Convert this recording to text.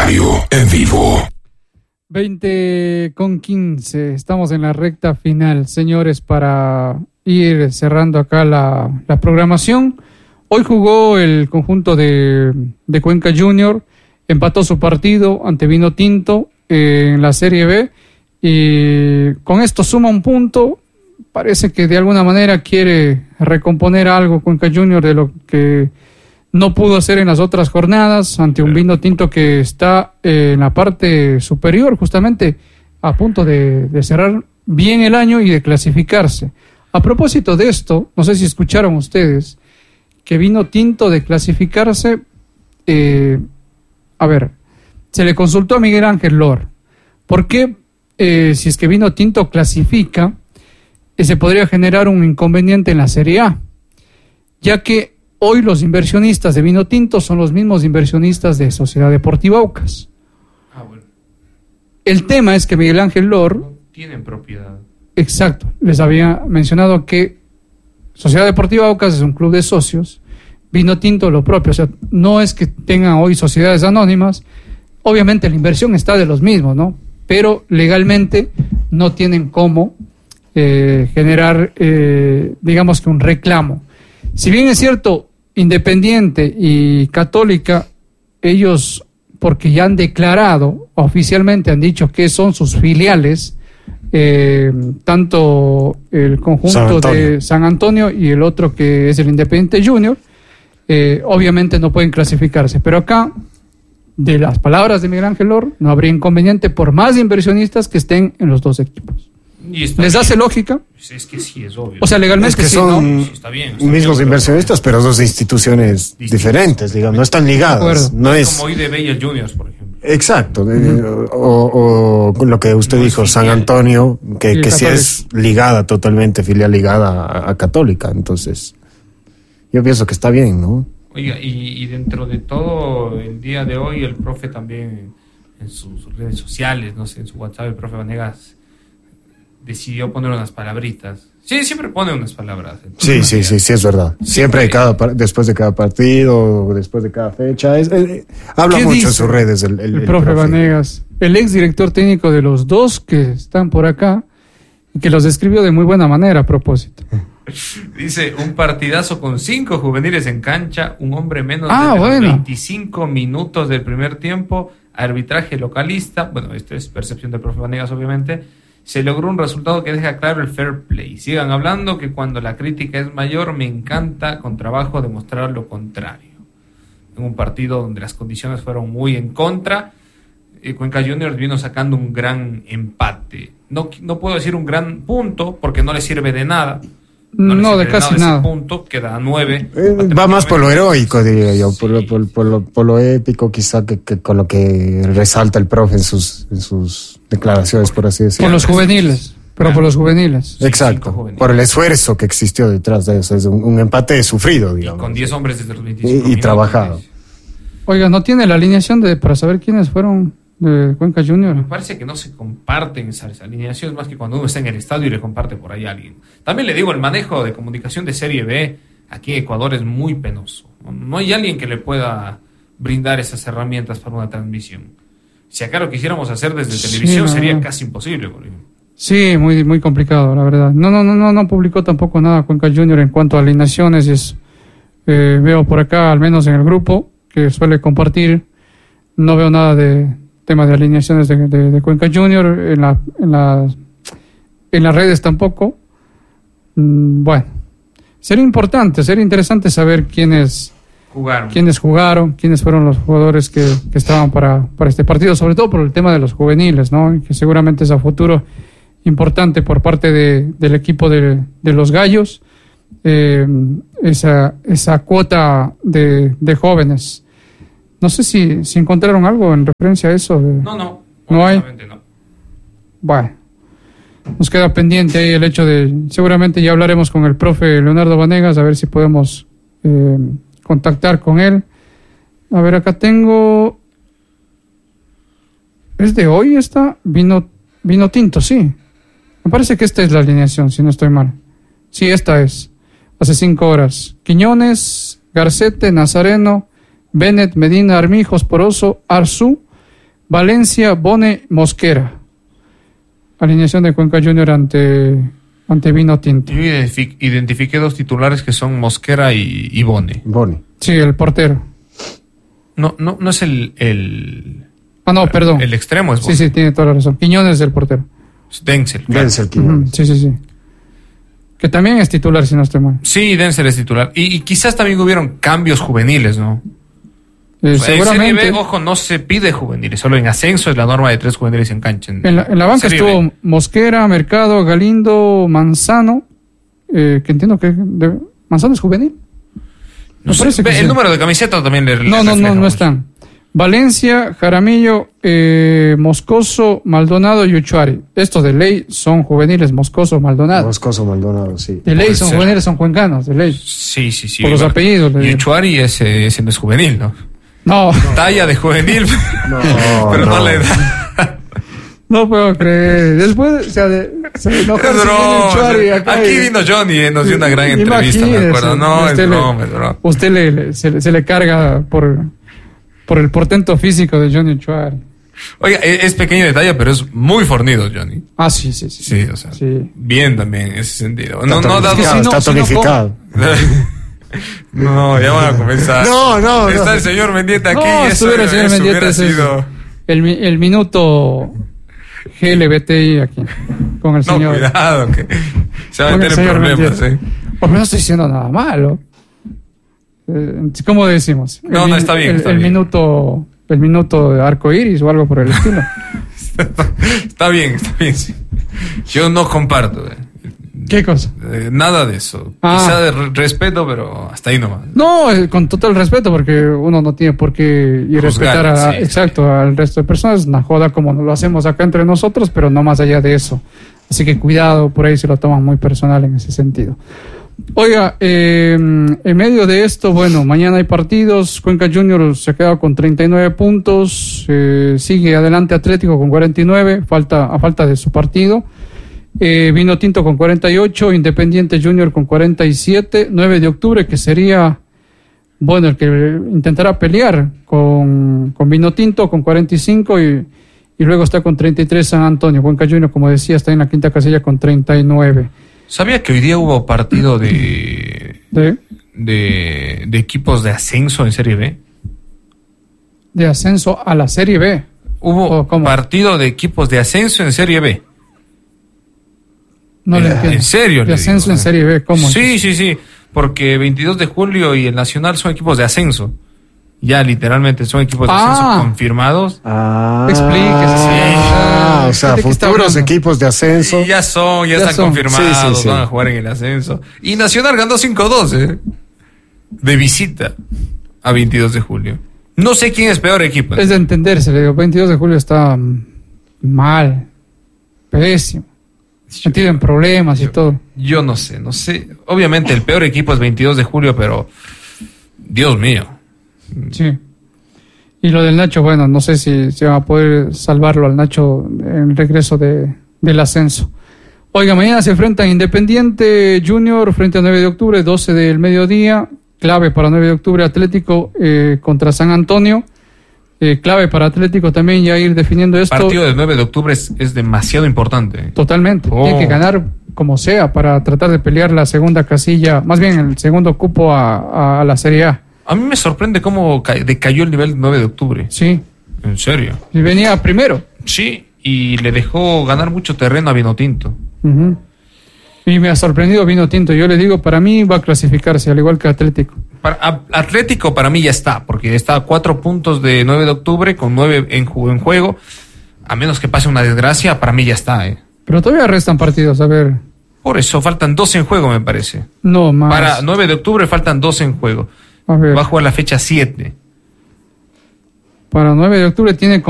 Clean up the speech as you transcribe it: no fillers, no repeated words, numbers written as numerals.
Radio en vivo. 20:15. Estamos en la recta final, señores, para ir cerrando acá la programación. Hoy jugó el conjunto de Cuenca Junior, empató su partido ante Vinotinto en la Serie B y con esto suma un punto. Parece que de alguna manera quiere recomponer algo Cuenca Junior de lo que no pudo hacer en las otras jornadas ante un Vinotinto que está en la parte superior, justamente a punto de cerrar bien el año y de clasificarse. A propósito de esto, no sé si escucharon ustedes que Vinotinto de clasificarse, se le consultó a Miguel Ángel Lor. ¿Por qué si es que Vinotinto clasifica, se podría generar un inconveniente en la Serie A? Ya que hoy los inversionistas de Vinotinto son los mismos inversionistas de Sociedad Deportiva Aucas. Bueno. El tema es que Miguel Ángel Lor... No tienen propiedad. Exacto. Les había mencionado que Sociedad Deportiva Aucas es un club de socios, Vinotinto lo propio. O sea, no es que tengan hoy sociedades anónimas. Obviamente la inversión está de los mismos, ¿no? Pero legalmente no tienen cómo generar, digamos que un reclamo. Si bien es cierto, Independiente y Católica, ellos, porque ya han declarado, oficialmente han dicho que son sus filiales, tanto el conjunto de San Antonio y el otro que es el Independiente Junior, obviamente no pueden clasificarse. Pero acá, de las palabras de Miguel Ángel Lor, no habría inconveniente por más inversionistas que estén en los dos equipos. ¿Les hace lógica? Es que sí, es obvio. O sea, legalmente es que sí, son ¿no? Sí, está bien, mismos inversionistas, pero dos instituciones diferentes, digamos, no están ligadas. No es como IDB y el Juniors, por ejemplo. Exacto, o lo que usted dijo, San Antonio, que sí es ligada totalmente, filial ligada a Católica. Entonces, yo pienso que está bien, ¿no? Oiga, y dentro de todo, el día de hoy, el profe también en sus redes sociales, no sé, en su WhatsApp, el profe Vanegas decidió poner unas palabritas. Sí, siempre pone unas palabras. Sí, es verdad. Siempre después de cada partido, después de cada fecha. Habla mucho en sus redes el profe Vanegas, el ex director técnico de los dos que están por acá, y que los describió de muy buena manera a propósito. Dice, un partidazo con 5 juveniles en cancha, un hombre menos de los 25 minutos del primer tiempo, arbitraje localista. Bueno, esto es percepción del profe Vanegas, obviamente. Se logró un resultado que deja claro el fair play. Sigan hablando, que cuando la crítica es mayor, me encanta con trabajo demostrar lo contrario. En un partido donde las condiciones fueron muy en contra, Cuenca Juniors vino sacando un gran empate. No puedo decir un gran punto, porque no le sirve de nada. No, de casi nada. Ese punto queda a 9. Va más por lo heroico, diría yo, por lo épico, quizá, que con lo que resalta el profe en sus declaraciones, por así decirlo. Por los juveniles, pero por los juveniles. Exacto, por el esfuerzo que existió detrás de eso. Es un empate sufrido, digamos. Y con 10 hombres desde los 25 y trabajado. Oiga, ¿no tiene la alineación para saber quiénes fueron de Cuenca Junior? Me parece que no se comparten esas alineaciones, más que cuando uno está en el estadio y le comparte por ahí a alguien. También le digo, el manejo de comunicación de Serie B aquí en Ecuador es muy penoso. No hay alguien que le pueda brindar esas herramientas para una transmisión. Si acá lo quisiéramos hacer desde televisión, sería casi imposible, por ejemplo. Sí, muy, muy complicado, la verdad. No publicó tampoco nada Cuenca Junior en cuanto a alineaciones. Veo por acá, al menos en el grupo que suele compartir, no veo nada de tema de alineaciones de Cuenca Junior, en las redes tampoco. Bueno, sería interesante saber quiénes jugaron, quiénes fueron los jugadores que estaban para este partido, sobre todo por el tema de los juveniles, ¿no? Que seguramente es a futuro importante por parte del equipo de los Gallos, esa cuota de jóvenes. No sé si encontraron algo en referencia a eso. No hay. No. Bueno, nos queda pendiente ahí el hecho de, seguramente ya hablaremos con el profe Leonardo Vanegas, a ver si podemos contactar con él. A ver, acá tengo, ¿es de hoy esta? Vinotinto, sí. Me parece que esta es la alineación, si no estoy mal. Sí, esta es. Hace 5 horas. Quiñones, Garcete, Nazareno, Bennett, Medina, Armijos, Poroso, Arzú, Valencia, Bone, Mosquera. Alineación de Cuenca Junior ante Vino Tinto. Yo identifiqué 2 titulares que son Mosquera y Bone. Sí, el portero. No es el... Ah, no, perdón. El extremo es Bone. Sí, tiene toda la razón. Quiñones es el portero. Denzel. Quiñones. Sí. Que también es titular, si no estoy mal. Sí, Denzel es titular. Y quizás también hubieron cambios juveniles, ¿no? Seguramente. En Serie B, ojo, no se pide juveniles, solo en ascenso es la norma de 3 juveniles en cancha. En la banca estuvo B. Mosquera, Mercado, Galindo, Manzano, que entiendo que Manzano es juvenil. No sé, el número de camiseta también le no están. Valencia, Jaramillo, Moscoso, Maldonado y Uchuari. Estos de ley son juveniles, Moscoso, Maldonado, sí. De ley son juveniles, son cuencanos, de ley. Sí. Por los apellidos. Y Uchuari ese no es juvenil, ¿no? No. Talla de juvenil, pero no le da. No puedo creer. Después se enojó Uchuari acá. Aquí vino Johnny, nos dio una gran entrevista, me acuerdo. No, es broma. Usted se le carga por el portento físico de Johnny Uchuari. Oiga, es pequeño detalle, pero es muy fornido, Johnny. Ah, sí. Sí, o sea, sí. Bien también en ese sentido. Está tonificado. No, ya van a comenzar. No. Está el señor Mendieta aquí. No, eso el señor Mendieta hubiera sido... el minuto GLBTI aquí con el señor. No, cuidado, que se va a meter en problemas, Porque no estoy diciendo nada malo. ¿Cómo decimos? No, está bien. El minuto de arco iris o algo por el estilo. Está bien, sí. Yo no comparto. ¿Qué cosa? Nada de eso. Quizá de respeto, pero hasta ahí nomás. No, con total respeto, porque uno no tiene por qué respetar al resto de personas. Una joda como lo hacemos acá entre nosotros, pero no más allá de eso. Así que cuidado, por ahí se lo toman muy personal en ese sentido. Oiga, en medio de esto, bueno, mañana hay partidos. Cuenca Junior se queda con 39 puntos. Sigue adelante Atlético con 49, a falta de su partido. Vino Tinto con 48, Independiente Junior con 47, 9 de octubre, que sería, bueno, el que intentará pelear con Vino Tinto con 45 y luego está con 33 San Antonio. Cuenca Junior, como decía, está en la quinta casilla con 39. ¿Sabía que hoy día hubo partido de equipos de ascenso en Serie B? ¿De ascenso a la Serie B? Hubo partido de equipos de ascenso en Serie B. No le entiendo. ¿En serio? De ascenso en Serie B, ¿cómo? Sí, porque 22 de julio y el Nacional son equipos de ascenso. Ya literalmente son equipos de ascenso confirmados. Explíquese. O sea, futuros equipos de ascenso. Ya están confirmados, van a jugar en el ascenso. Y Nacional ganó 5-2, de visita a 22 de julio. No sé quién es peor equipo. Es de entenderse, le digo, 22 de julio está mal, pésimo. Metido en problemas y todo. Yo no sé. Obviamente el peor equipo es 22 de julio, pero Dios mío. Sí. Y lo del Nacho, bueno, no sé si va a poder salvarlo al Nacho en el regreso del ascenso. Oiga, mañana se enfrentan Independiente Junior frente a 9 de octubre, 12 del mediodía. Clave para 9 de octubre, Atlético contra San Antonio. Clave para Atlético también ya ir definiendo esto. El partido del 9 de octubre es demasiado importante. Totalmente. Tiene que ganar como sea para tratar de pelear la segunda casilla, más bien el segundo cupo a la Serie A. A mí me sorprende cómo decayó el nivel 9 de octubre. Sí. En serio. Y venía primero. Sí, y le dejó ganar mucho terreno a Vinotinto. Uh-huh. Y me ha sorprendido Vinotinto. Yo le digo, para mí va a clasificarse, al igual que Atlético. Atlético para mí ya está, porque está a 4 puntos de 9 de octubre, con 9 en juego. A menos que pase una desgracia, para mí ya está. Pero todavía restan partidos, a ver. Por eso, faltan 2 en juego, me parece. No, más. Para 9 de octubre faltan 2 en juego. A ver. Va a jugar la fecha 7. Para 9 de octubre tiene